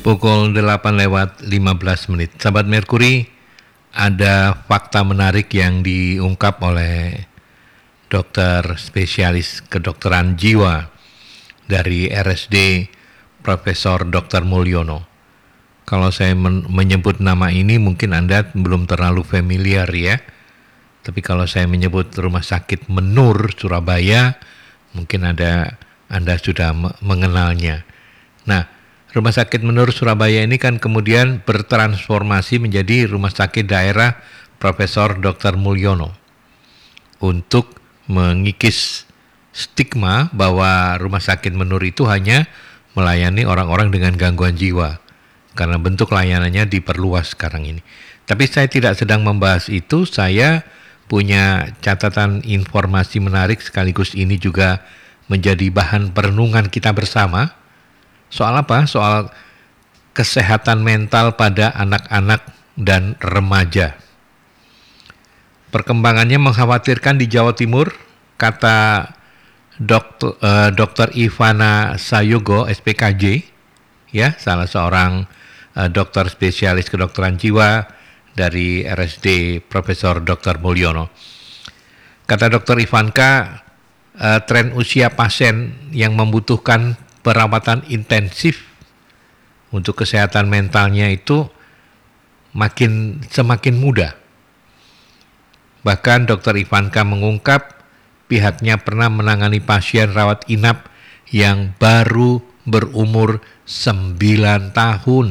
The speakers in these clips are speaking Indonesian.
Pukul 8:15. Sahabat Merkuri, ada fakta menarik yang diungkap oleh dokter spesialis kedokteran jiwa dari RSD Profesor Dr. Mulyono. Kalau saya menyebut nama ini mungkin Anda belum terlalu familiar ya. Tapi kalau saya menyebut Rumah Sakit Menur Surabaya, mungkin Anda sudah mengenalnya. Nah, Rumah Sakit Menur Surabaya ini kan kemudian bertransformasi menjadi Rumah Sakit Daerah Profesor Dr. Mulyono untuk mengikis stigma bahwa Rumah Sakit Menur itu hanya melayani orang-orang dengan gangguan jiwa, karena bentuk layanannya diperluas sekarang ini. Tapi saya tidak sedang membahas itu, saya punya catatan informasi menarik sekaligus ini juga menjadi bahan perenungan kita bersama. Soal apa? Soal kesehatan mental pada anak-anak dan remaja. Perkembangannya mengkhawatirkan di Jawa Timur, kata Dr. Ivana Sayogo, SPKJ, ya, salah seorang dokter spesialis kedokteran jiwa dari RSD Profesor Dr. Mulyono. Kata Dr. Ivanka, tren usia pasien yang membutuhkan perawatan intensif untuk kesehatan mentalnya itu semakin muda. Bahkan Dr. Ivanka mengungkap pihaknya pernah menangani pasien rawat inap yang baru berumur 9 tahun.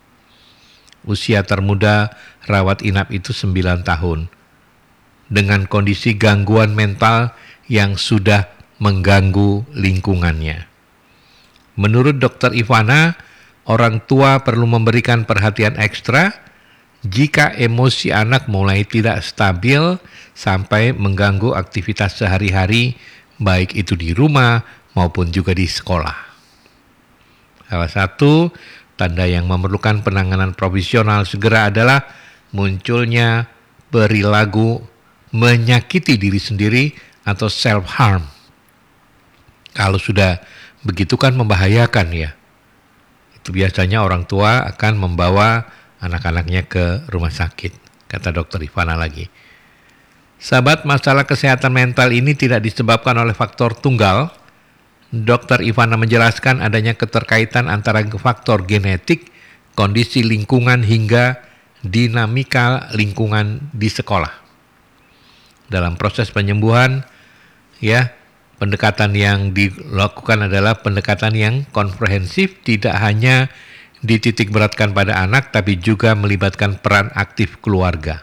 Usia termuda rawat inap itu 9 tahun. Dengan kondisi gangguan mental yang sudah mengganggu lingkungannya. Menurut Dr. Ivana, orang tua perlu memberikan perhatian ekstra jika emosi anak mulai tidak stabil sampai mengganggu aktivitas sehari-hari, baik itu di rumah maupun juga di sekolah. Salah satu tanda yang memerlukan penanganan profesional segera adalah munculnya perilaku menyakiti diri sendiri atau self-harm. Kalau sudah begitu kan membahayakan ya. Itu biasanya orang tua akan membawa anak-anaknya ke rumah sakit, kata Dr. Ivana lagi. Sahabat, masalah kesehatan mental ini tidak disebabkan oleh faktor tunggal. Dr. Ivana menjelaskan adanya keterkaitan antara faktor genetik, kondisi lingkungan hingga dinamika lingkungan di sekolah. Dalam proses penyembuhan, ya, pendekatan yang dilakukan adalah pendekatan yang komprehensif, tidak hanya dititik beratkan pada anak, tapi juga melibatkan peran aktif keluarga.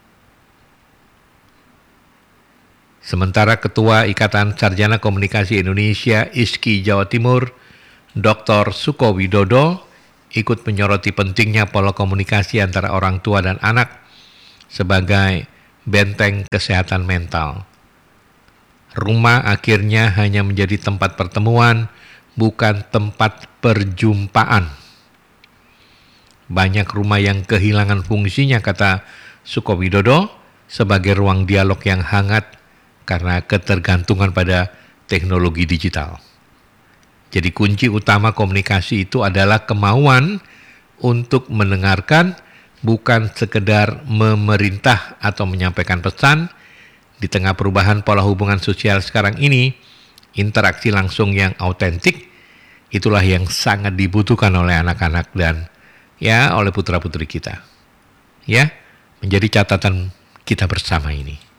Sementara Ketua Ikatan Sarjana Komunikasi Indonesia ISKI Jawa Timur, Dr. Suko Widodo, ikut menyoroti pentingnya pola komunikasi antara orang tua dan anak sebagai benteng kesehatan mental. Rumah akhirnya hanya menjadi tempat pertemuan, bukan tempat perjumpaan. Banyak rumah yang kehilangan fungsinya, kata Suko Widodo, sebagai ruang dialog yang hangat karena ketergantungan pada teknologi digital. Jadi kunci utama komunikasi itu adalah kemauan untuk mendengarkan, bukan sekedar memerintah atau menyampaikan pesan. Di tengah perubahan pola hubungan sosial sekarang ini, interaksi langsung yang autentik itulah yang sangat dibutuhkan oleh anak-anak dan ya oleh putra-putri kita. Ya, menjadi catatan kita bersama ini.